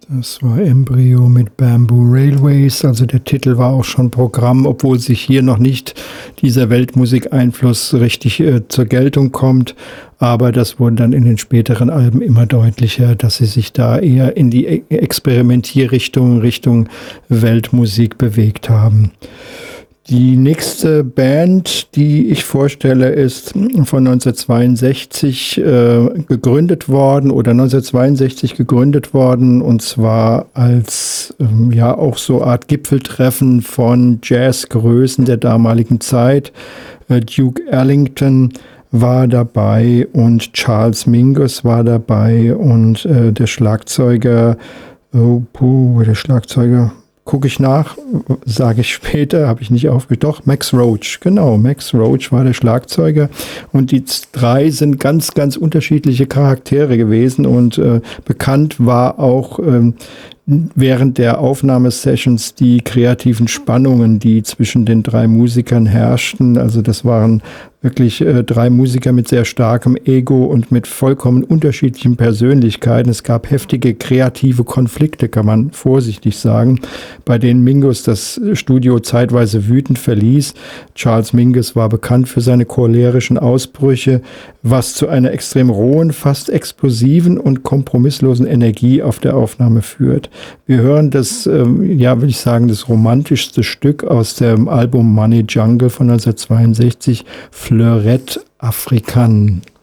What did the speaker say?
Das war Embryo mit Bamboo Railways, also der Titel war auch schon Programm, obwohl sich hier noch nicht dieser Weltmusikeinfluss richtig zur Geltung kommt. Aber das wurde dann in den späteren Alben immer deutlicher, dass sie sich da eher in die Experimentierrichtung, Richtung Weltmusik bewegt haben. Die nächste Band, die ich vorstelle, ist von 1962 gegründet worden oder 1962 gegründet worden, und zwar als ja auch so Art Gipfeltreffen von Jazzgrößen der damaligen Zeit. Duke Ellington war dabei und Charles Mingus war dabei und der Schlagzeuger, gucke ich nach, sage ich später, habe ich nicht aufgehört. Doch, Max Roach, genau, Max Roach war der Schlagzeuger, und die drei sind ganz, ganz unterschiedliche Charaktere gewesen, und bekannt war auch während der Aufnahmesessions die kreativen Spannungen, die zwischen den drei Musikern herrschten. Also das waren wirklich drei Musiker mit sehr starkem Ego und mit vollkommen unterschiedlichen Persönlichkeiten. Es gab heftige kreative Konflikte, kann man vorsichtig sagen, bei denen Mingus das Studio zeitweise wütend verließ. Charles Mingus war bekannt für seine cholerischen Ausbrüche, was zu einer extrem rohen, fast explosiven und kompromisslosen Energie auf der Aufnahme führt. Wir hören das, ja, will ich sagen, das romantischste Stück aus dem Album Money Jungle von 1962, Fleurette Africaine.